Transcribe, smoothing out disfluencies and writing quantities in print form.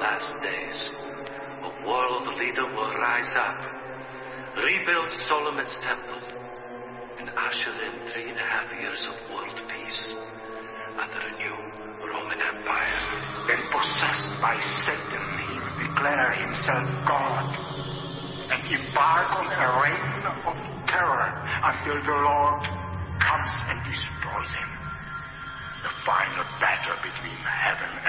last days, a world leader will rise up, rebuild Solomon's temple, and usher in 3.5 years of world peace under a new Roman Empire. Then, possessed by Satan, he will declare himself God and embark on a reign of terror until the Lord comes and destroys him. The final battle between heaven